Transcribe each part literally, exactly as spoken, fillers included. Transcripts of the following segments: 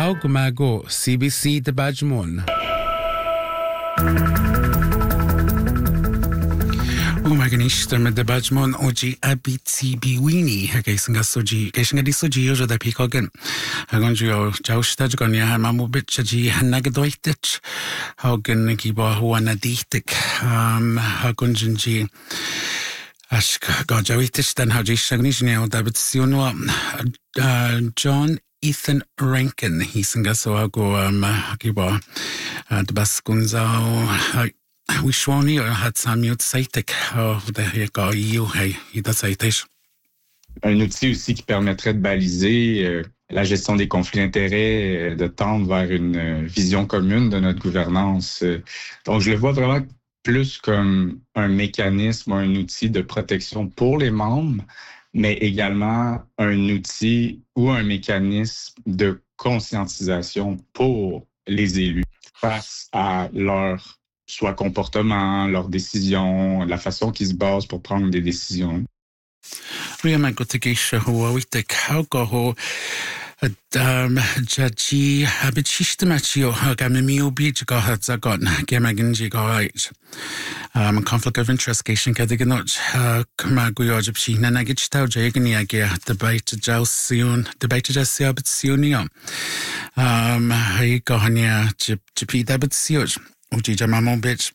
How gumago C B C de Bajmon. Umaganista med Bajmon oji abiti biwini hagaisanga soji gaisanga di soji yojo da pikogen hagonjo jaustad gonya mamu bitchaji hanagedoitich hagen giba huana dichtik um hagonji ashka gajawitich dan haji shagnijneo da bitsiono John Ethan Rankin hisinga so ago um giba de baskunzao Wishwani or had Samuel Saitek of the Hekaïu, he does Saitesh. Un outil aussi qui permettrait de baliser euh, la gestion des conflits d'intérêts, euh, de tendre vers une euh, vision commune de notre gouvernance. Euh, donc, je le vois vraiment plus comme un mécanisme, un outil de protection pour les membres, mais également un outil ou un mécanisme de conscientisation pour les élus face à leur soit comportement, leurs décisions, la façon qu'ils se basent pour prendre des décisions. Oui, ma gotigisha ho witek hauko um jaji habit systematiyo gamimio beach go hatzagon gemaginji go right. Um conflict of interest cation kadignot kamaguyo jipshi nanagich tau jagniage debate jausion debate jasiabitsionio. Um hi gohania jip jipi dabitsio. Uji jamamo bitch.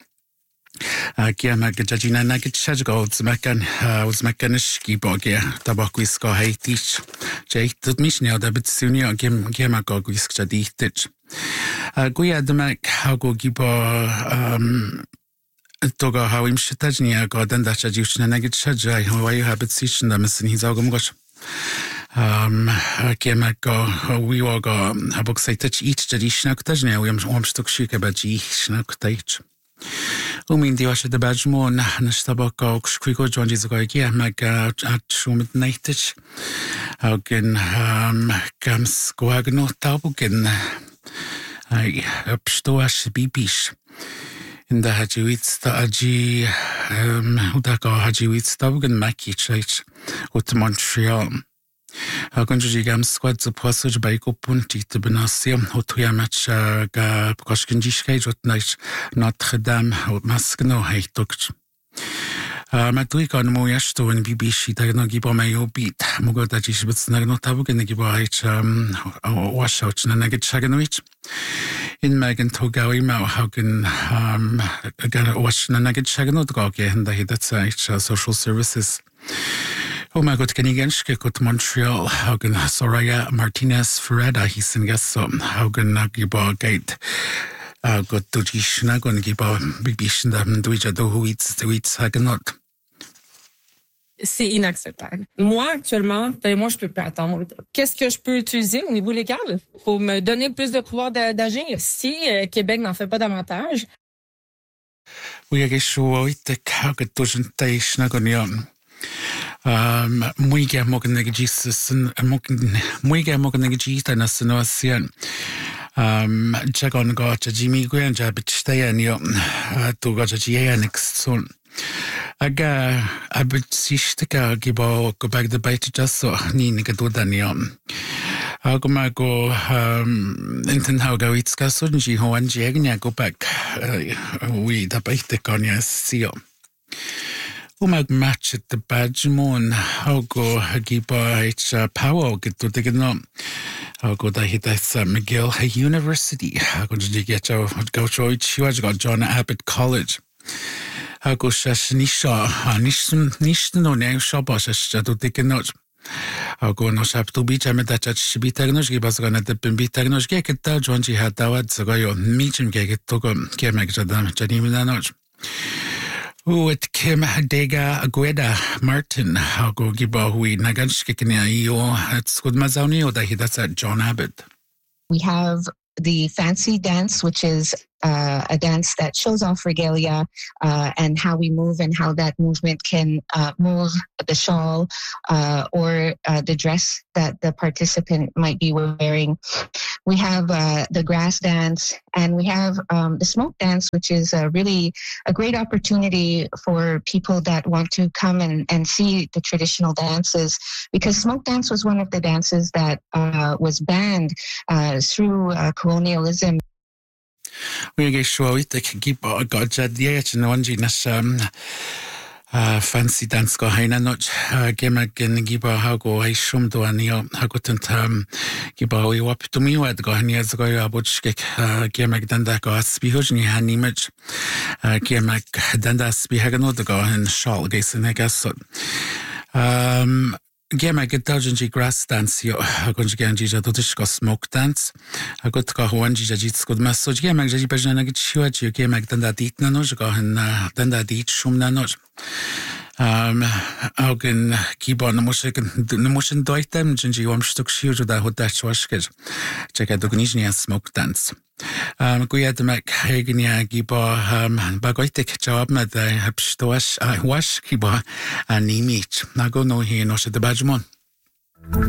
Kia magajina nagit shajgo zmakan uzmakaniski bogia tabakwisko haitich. Jay tut mishneo da bitsunio gem gemagogwisk jaditich. Guya demak hago gibo um toga hawim shitajnia godan da shajushna nagit shajai hawaii habit sishin da misin hizagum gosh. Um, Kiemago, we will go a book say touch each traditional tajne, we am stuk shika baji, snak taich. Umin the washer the Bajmon, Nastabako, Squigo, John Jizagogia, Maga at Shumit Naitich, Haugen, um, Gams Guagno Tabugen, I upstoash bibish. In the Hajiwits, the Aji, um, Udako Hajiwits, Tabugen Maki Church, ut Montreal. Hagonji gam squad the passage by Copunti to Benasia, Hotuya match ga Koshkinjishke, what night Notre Dame, or Maskano, hey, Dutch. Matuik on Moyasto and B B she did not give on my beat. Mugodajish, but Snagnotabuk and the Giboich, um, washout and I get Shaganovich. In Megan Togawi Mao, how can um, get a wash and I get Shaganotgogi and the Hidatsa social services. Oh my God, can you get Montreal? How can Soraya Martinez Ferreira? He's in Gasso. How can Nagiba Gate? Uh, got to Jishna, going to give a big bish and do each other who eats the wheats. I cannot. C'est inacceptable. Moi, actuellement, ben moi, je peux pas attendre. Qu'est-ce que je peux utiliser au niveau légal pour me donner plus de pouvoir d'agir si euh, Québec n'en fait pas davantage? Oui, je suis sûr que tu es un Um, Muiga Moganegis, Muiga Moganegis, and a Senosian. Um, Jagon got a Jimmy Granja, but stay and you to got a G next soon. Aga, I bet Sishtika Gibo go back the bite just so Ninika do Danion. Agomago, um, Inten Hauga, it's Kasunji, who and Jagna go back. We the bite the Gonya seal. Umag match at the Bajmon, how go Hagiba H power get to the Gnome. How go the hit at Miguel University. How go to get your go show it? You got John Abbott College. How go Shashnisha, Nishton Nishton or Name Shabash to take a note. How go no shap to beach. I met that should be technology, but gonna dip and be technology. Get it down, John G. had that, so go your meet and get it to go. Can't make it damage. I didn't even know. Oh, it Kim Dega Agueda Martin, how go Giba, we Naganskikania, it's good Mazonio that he that's at John Abbott. We have the fancy dance, which is uh, a dance that shows off regalia uh, and how we move and how that movement can uh, move the shawl uh, or uh, the dress that the participant might be wearing. We have uh, the grass dance, and we have um, the smoke dance, which is uh, really a great opportunity for people that want to come and, and see the traditional dances, because smoke dance was one of the dances that uh, was banned uh, through uh, colonialism. We show it the keep got yet and one genus um uh fancy dance go haina not gemma gen giba how go I shum do anio how got um giba we wap to me what go hania go abuchke gemma danda go spihujni hanimage gemma danda spihaganod go and shawl guess and I guess so um Gemma get downji grass dance yo agonji ganji do disco smoke dance agot ka huanji jit skod maso gemma jaji bajana git shiwaji gemma danda dit na no go han danda dit shum na no um augen giba na musik na musin doitem jinji wam stuk shiu da hot that washkes check out the gnijnia smoke dance um goya de mak hegnia giba um bagoitek job med habstoas wash giba ani meet na go no here no se de bajmon